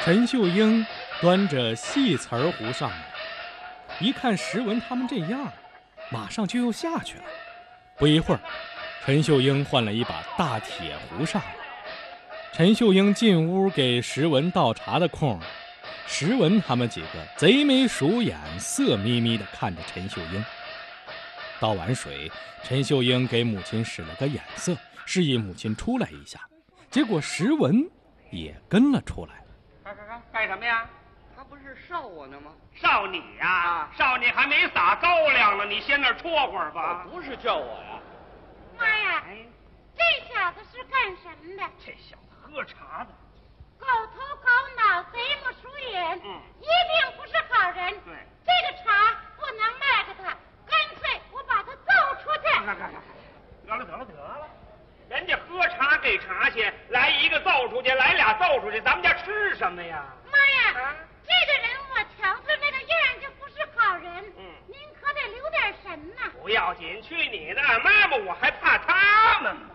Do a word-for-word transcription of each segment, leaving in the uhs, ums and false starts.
陈秀英端着细瓷儿壶上来，一看石文他们这样，马上就又下去了。不一会儿，陈秀英换了一把大铁壶上来。陈秀英进屋给石文倒茶的空，石文他们几个贼眉鼠眼，色眯眯地看着陈秀英。倒完水，陈秀英给母亲使了个眼色，示意母亲出来一下。结果石文也跟了出来。 干干干干什么呀？ 他不是烧我呢吗？ 烧你呀、 啊！ 烧你还没撒高粱呢，你先那儿戳会儿吧。 不是叫我呀。 妈呀， 哎， 这小子是干什么的？ 这小子喝茶的。 狗头狗脑，贼不鼠眼， 嗯， 一定不是好人。 对， 这个茶不能卖给他，干脆我把他揍出去。 干干干，得了得了得了，人家喝茶给茶去，来一个揍出去，来俩揍出去，咱们家吃什么呀？ 妈呀， 啊， 这个人我瞧着那个样就不是好人。 嗯， 您可得留点神呐。 不要紧，去你的！妈妈，我还怕他们吗？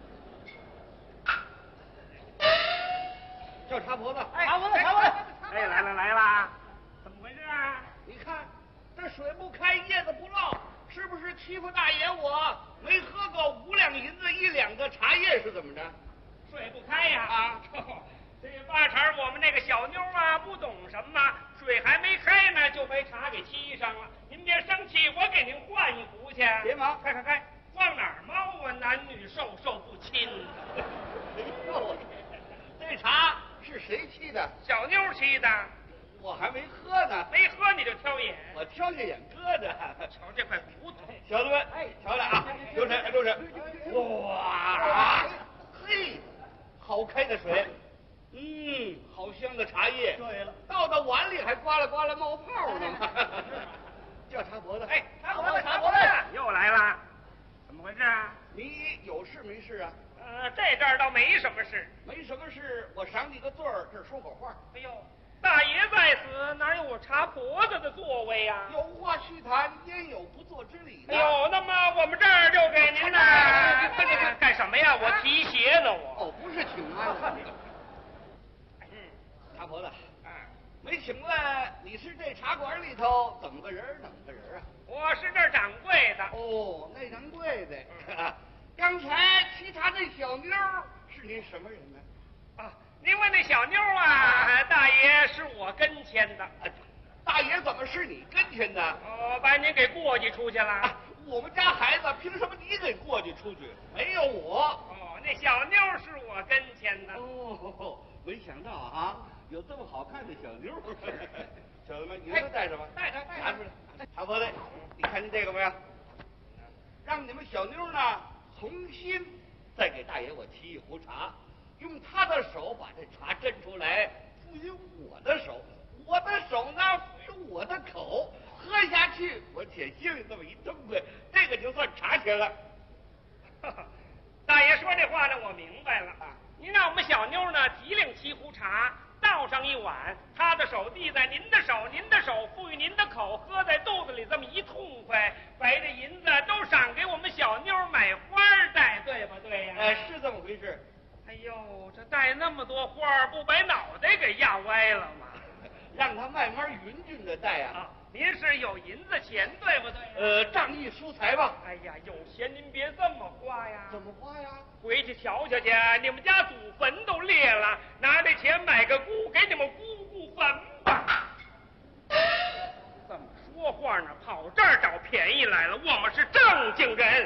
叫茶婆子， 哎， 茶婆子，茶婆子， 哎，来了来了，怎么回事啊？ 你看这水不开，叶子不落，是不是欺负大爷我没喝够五两银子一两个茶叶是怎么着？ 水不开呀！ 啊， 这八成我们那个小妞啊不懂什么，水还没开呢就被茶给沏上了。您别生气，我给您换一壶去。 别忙， 开开开，往哪儿猫啊？男女授受不亲。 哎呦，这茶是谁沏的？ 小妞沏的， 我还没喝呢， 没喝你就挑眼。 我挑下眼搁着。 瞧这块骨头， 小子们，哎，瞧着啊，留神，留神。哇，嘿，好开的水，嗯，好香的茶叶。 对了， 倒到碗里还呱啦呱啦冒泡呢嘛。叫茶婆子， 哎， 茶婆子，茶婆子， 又来了，怎么回事啊？ 你有事没事啊？ 呃，这阵儿倒没什么事。 没什么事，我赏你个罪儿，这儿说口话。 哎呦，大爷在此，哪有我茶婆子的座位呀、 有话须谈，焉有不做之理呢？ 哎呦，那么我们这儿就给您呢。快点快干什么呀？我提鞋呢，我。 哦，不是请安。 嗯， 茶婆子， 啊， 没请问你是这茶馆里头怎么个人儿怎么个人儿啊？ 我是这儿掌柜的。 哦，内掌柜的。刚才沏茶那小妞儿是您什么人呢？ 啊，您问那小妞啊，大爷是我跟前的。 大爷怎么是你跟前的？ 我把您给过继出去了。 啊，我们家孩子凭什么你给过继出去？没有我。 哦，那小妞是我跟前的。 哦，没想到啊，有这么好看的小妞。小子们，你们都带着吧， 带着带着拿出来。茶婆子，你看见这个没有？让你们小妞呢重新再给大爷我沏一壶茶，用他的手把这茶斟出来，赋予我的手，我的手呢赋予我的口，喝下去我且心里这么一痛快，这个就算茶钱了。 大爷说这话呢，我明白了啊。您让我们小妞呢提领沏壶茶，倒上一碗，她的手递在您的手，您的手赋予您的口，喝在肚子里这么一痛快，把这银子都赏给我们小妞买花戴，对不对呀？ 哎，是这么回事。 哎呦，这戴那么多花，不把脑袋给压歪了吗？ 让他慢慢匀匀的戴啊。 啊，您是有银子钱，对不对？ 呃，仗义疏财吧。 哎呀，有钱您别这么花呀。 怎么花呀？ 回去瞧瞧去，你们家祖坟都裂了，拿这钱买个姑，给你们姑姑坟吧。这么说话呢，跑这儿找便宜来了，我们是正经人。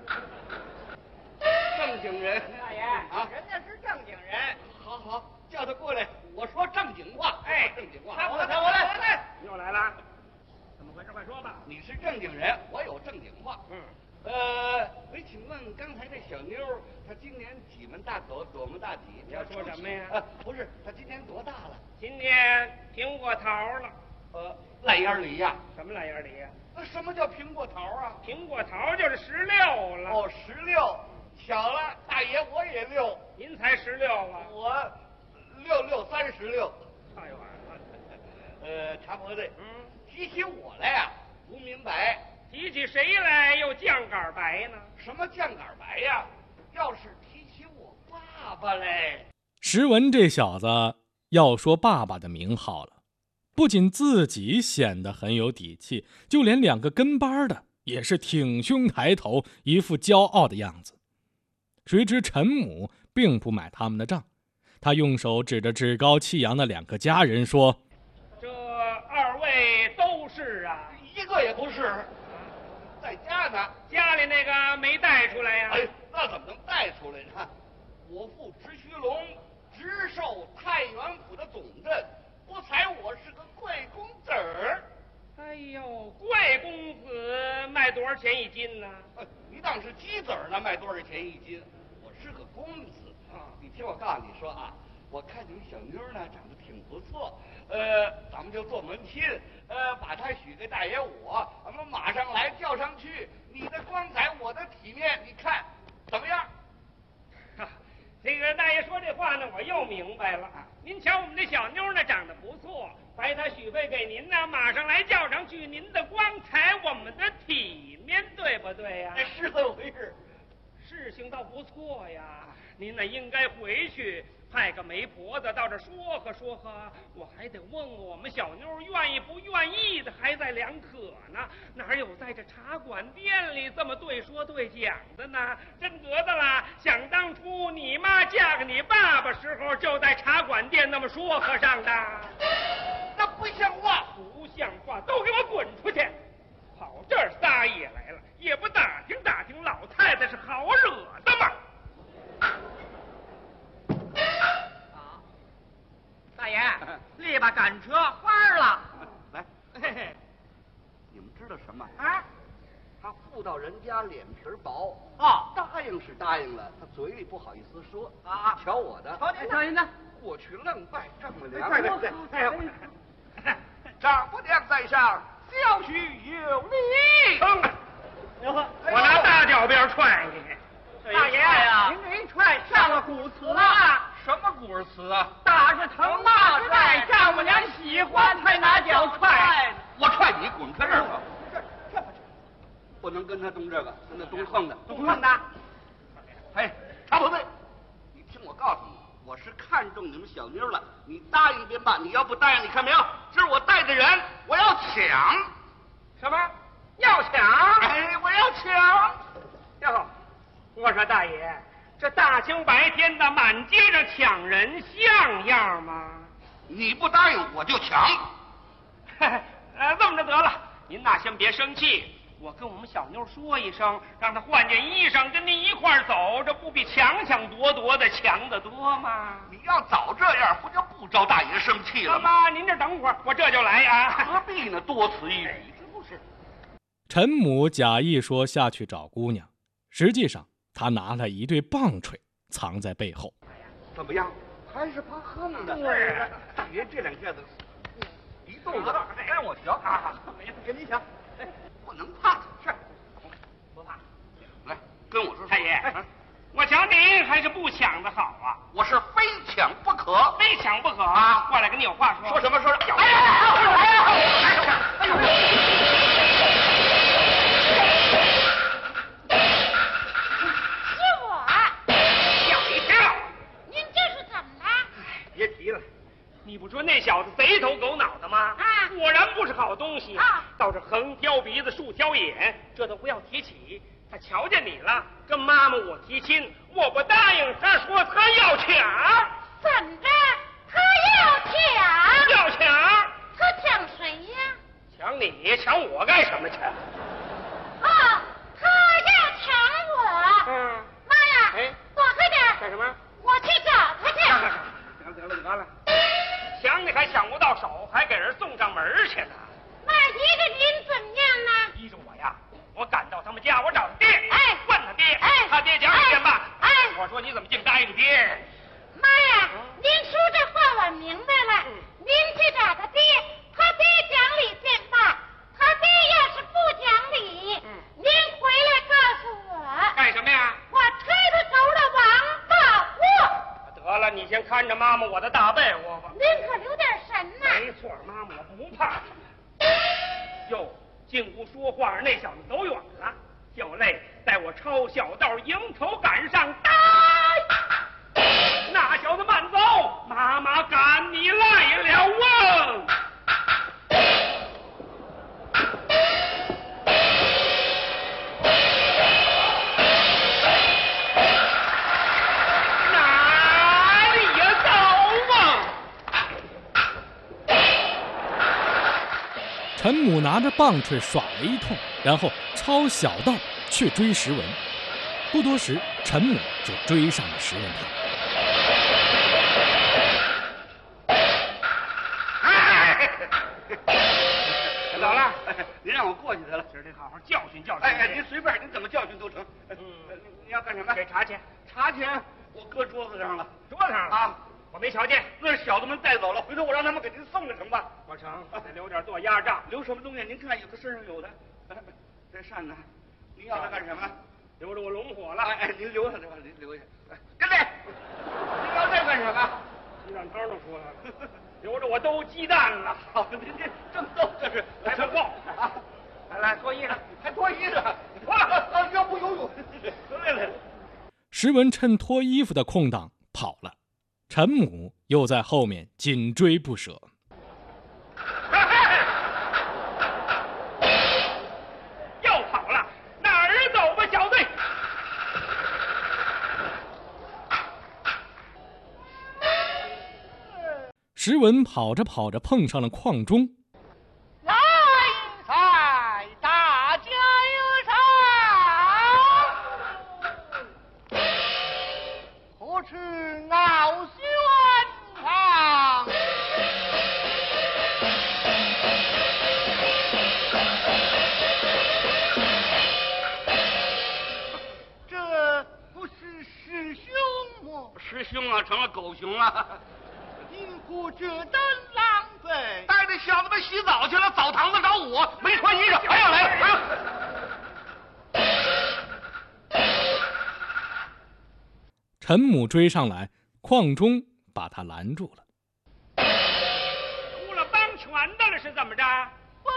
正经人。 大爷啊， 人家是正经人。 好好，叫他过来，我说正经话。 哎， 正经话。 他我来，我来，我来。 又来了，怎么回事？快说吧。 你是正经人，我有正经话。 嗯。 呃，没请问刚才这小妞儿，她今年几门大口，多么大几？ 你要说什么呀呃，不是，她今年多大了？ 今年苹果桃了。 呃，烂眼梨呀。 什么烂眼梨呀？ 那什么叫苹果桃啊？ 苹果桃就是十六了。 哦，十六。巧了，大爷我也六。 您才十六啊？ 我六六三十六。 差一会儿。 呃，茶婆子， 嗯， 提起我来呀、不明白。 提起谁来又酱杆白呢？ 什么酱杆白呀？要是提起我爸爸来， 石文这小子要说爸爸的名号了，不仅自己显得很有底气，就连两个跟班的也是挺胸抬头，一副骄傲的样子。谁知陈母并不买他们的账，他用手指着趾高气扬的两个家人说： 这二位都是啊？ 一个也不是，在家呢。 家里那个没带出来呀？ 哎，那怎么能带出来呢？我父直须龙直授太原府的总镇，不才我是个贵公子儿。 哎呦，贵公子卖多少钱一斤呢？ 你当是鸡子儿呢，卖多少钱一斤？我是个公子啊！你听我告诉你说啊，我看你们小妞呢长得挺不错，呃，咱们就做门亲，呃，把她许给大爷我，咱们马上来叫上去。你的光彩，我的体面，你看怎么样？ 这个大爷说这话呢，我又明白了。您瞧我们这小妞呢，长得不错，白她许配给您呢，马上来叫上去，您的光彩，我们的体面，对不对呀？ 是这么回事。 事情倒不错呀，您呢应该回去派个媒婆子到这说和说和，我还得问问我们小妞愿意不愿意的，还在两可呢。哪有在这茶馆店里这么对说对讲的呢？真得的啦！想当初你妈嫁给你爸爸时候，就在茶馆店那么说和上的。 那不像话， 不像话，都给我滚出去！跑这儿撒野来了，也不打听打听老太太是好惹的吗？ 大爷，力吧赶车花了。 来， 嘿嘿， 你们知道什么？ 啊， 他妇道人家脸皮薄哦， 答应是答应了，他嘴里不好意思说啊。 瞧我的， 瞧您，瞧您的， 过去愣拜丈母娘。 对对对， 哎呦，丈母娘在上，小婿有礼。 嗯，我拿大脚鞭踹你。 大爷呀，您这一踹上了古词了。 什么古词啊？ 打是疼，骂是爱，丈母娘喜欢才拿脚踹。 我踹你，滚开这儿吧！这这不能跟他动这个，跟他动横的， 动横的。 哎，茶不对，你听我告诉你，我是看中你们小妞了，你答应便罢，你要不答应，你看没有？这是我带的人，我要抢。 什么？要抢？ 哎，我要抢。 哟，我说大爷，这大清白天的满街上抢人像样吗？ 你不答应我就抢。 呃，这么着得了，您呐先别生气，我跟我们小妞说一声，让她换件衣裳跟您一块儿走，这不比抢抢夺夺的强得多吗？ 你要早这样，不就不招大爷生气了吗？ 妈，您这等会儿，我这就来啊。 何必呢？多此一举，是不是？ 陈母假意说下去找姑娘，实际上他拿了一对棒槌藏在背后。 怎么样？还是怕横的。 对， 大爷这两下子一动子，让我瞧啊！给你瞧，不能怕，是不怕。 来，跟我说， 太爷，我瞧您还是不抢的好啊！ 我是非抢不可， 非抢不可啊！过来跟你有话说。 说什么？说什么？ 哎呀！ 哎呦！ 是我。 吓一跳！ 您这是怎么了？ 别提了，你不说那小子贼头狗脑的吗？ 啊， 果然不是好东西啊！ 倒是横挑鼻子竖挑眼，这都不要提起。他瞧见你了，跟妈妈我提亲，我不答应，他说他要抢。 怎么着？他要抢？ 要抢？ 他抢谁呀？ 抢你？抢我干什么去？ 哦，他要抢我。 嗯。 妈呀！ 哎， 躲开点！ 干什么？ 我去找他去。 行得了，得了，抢你还抢不到手，还给人送上门去呢。 那依着您怎么样呢？ 依着我呀，我赶到他们家，我找他爹， 哎， 问他爹， 哎， 他爹讲一遍吧， 哎， 我说你怎么净答应爹？ 妈呀，您说这话我明白了，您去找他爹，他爹讲理便罢，他爹要是不讲理，您回来告诉我， 干什么呀？ 我推他走了王八货。 得了，你先看着妈妈我的大被窝吧。 您可留点神呐。 没错，妈妈我不怕。哟，进屋说话那小子走远了，小泪带我抄小道迎头赶上，打！那小子慢走，妈妈赶你陈母拿着棒槌耍了一通，然后操小道去追石文。不多时，陈母就追上了石文他。 老了，您让我过去得了， 今儿得好好教训教训。 哎哎，您随便，您怎么教训都成。嗯，你要干什么？ 给茶钱。 茶钱我搁桌子上了。 桌子上了啊？我没瞧见。 那是小子们带走了，回头我让他们给您送了成吧？ 不成，得留点做压账。 留什么东西？您看，有的身上有的。这扇呢？您要它干什么？ 留着我龙火了。 哎哎，您留下来吧，您留下。跟来，您要这干什么？ 鸡蛋汤都出来了。留着我兜鸡蛋了。 好，您这正逗这是， 还不够啊！来来，脱衣裳， 还脱衣裳，脱了，要不游泳。来来。 石文趁脱衣服的空档跑了，陈母又在后面紧追不舍。 又跑了，哪儿走吧，小队？ 石文跑着跑着碰上了邝中。 来赛，大家有赏，何处傲轩堂？这不是师兄吗？ 师兄啊，成了狗熊了。 因何这等狼狈？ 带着小子们洗澡去了，澡堂子找我，没穿衣裳，还要来了。 陈母追上来，邝中把他拦住了。 出了帮拳的了是怎么着？ 非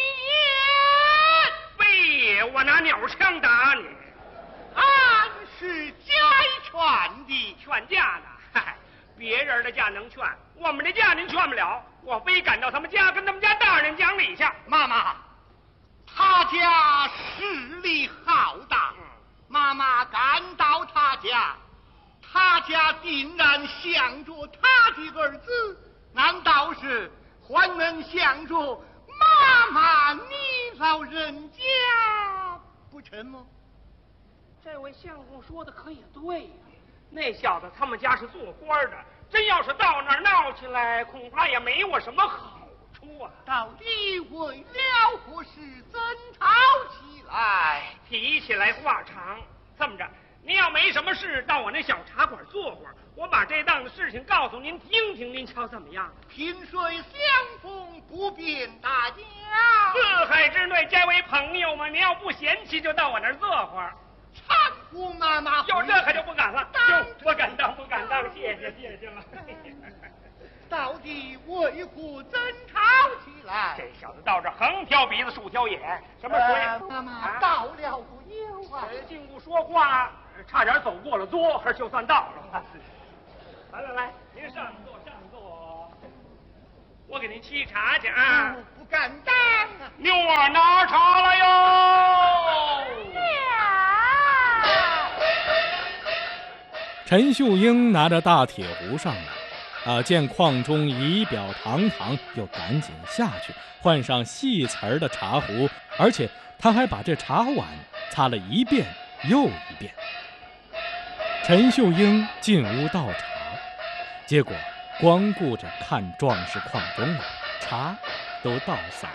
也，非也，我拿鸟枪打你。 俺是家劝的， 劝架的。嗨，别人的架能劝，我们的架您劝不了。我非赶到他们家，跟他们家大人讲理去。 妈妈，他家势力浩大， 嗯、 妈妈赶到他家，他家定然想着他的儿子，难道是还能想着妈妈你老人家不成吗？ 这位相公说的可也对呀、啊，那小子他们家是做官的，真要是到那儿闹起来，恐怕也没我什么好处啊。 到底为了何事争吵起来？ 提起来话长，这么着，您要没什么事，到我那小茶馆坐会儿，我把这档子事情告诉您听听，您瞧怎么样？ 萍水相逢不便大家， 四海之内皆为朋友嘛。您要不嫌弃，就到我那儿坐会儿。 搀扶妈妈， 就这可就不敢了，就不敢当，不敢当，谢谢谢谢了。 到底为何争吵起来？ 这小子到这横挑鼻子竖挑眼，什么说呀？ 妈妈到了不有啊？ 进屋说话，差点走过了桌，就算到了。来来来，您上座上座，我给您沏茶去啊。 不敢当啊！ 妞儿拿茶来哟。 陈秀英拿着大铁壶上来，啊，见邝中仪表堂堂，又赶紧下去换上细瓷儿的茶壶，而且他还把这茶碗擦了一遍又一遍。陈秀英进屋倒茶，结果光顾着看壮士邝中了，茶都倒洒了。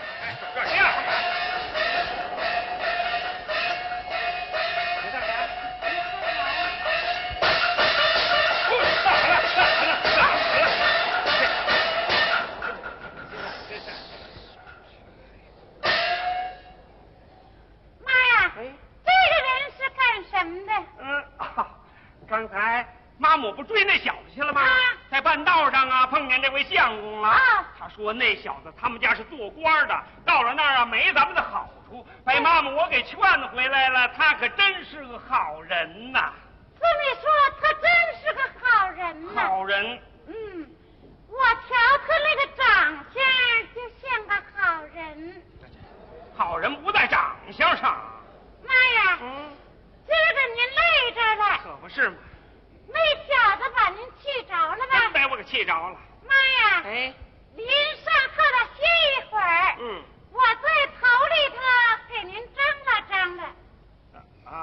刚才妈母不追那小子去了吗？啊、在半道上啊碰见这位相公了。啊、他说那小子他们家是做官的，到了那儿啊没咱们的好处，被妈母我给劝回来了。他可真是个好人呐、啊！ 这么说，他真是个好人呐、啊。 好人。 嗯，我瞧他那个长相就像个好人。 好人不在长相上。 妈呀！ 嗯。 今儿个您累着了， 可不是嘛？ 那小子把您气着了吧？ 真被我给气着了。 妈呀！ 哎， 您上炕上歇一会儿。 嗯， 我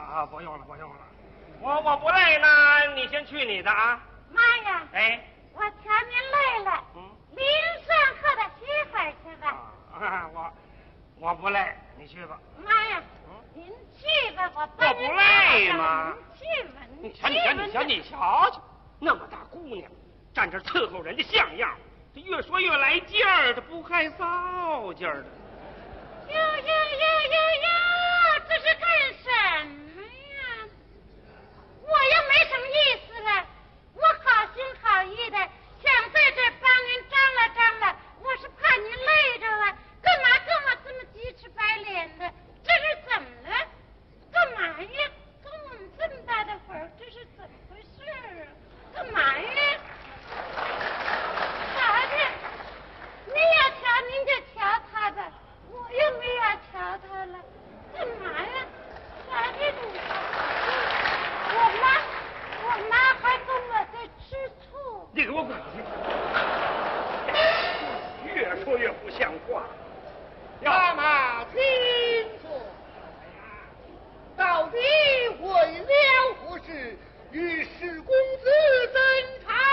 啊，不用了，不用了。我我不累呢，你先去你的啊。 妈呀！ 哎， 我瞧您累了， 嗯， 您上课的歇会儿去吧。 啊，我我不累，你去吧。 妈呀，您去吧，我帮我不累吗？ 您去吧， 你瞧，你瞧，你瞧，你瞧瞧，那么大姑娘，站这伺候人家像样，这越说越来劲儿，这不害臊劲儿的。 哟哟哟哟哟，这是干什么呀？我又没什么意思了，我好心好意的想在这帮您张罗张罗，我是怕您累着了，干嘛跟我这么鸡翅白脸的？这是怎么了？干嘛呀？跟我们这么大的会儿，这是怎么回事啊？干嘛呀？瞧瞧，您要瞧您就瞧他吧，我又没要瞧他了，干嘛呀？瞧瞧你，我妈，我妈还跟我在吃醋。 你给我滚去！越说越不像话。 妈妈，请坐。到底为了何事与史公子在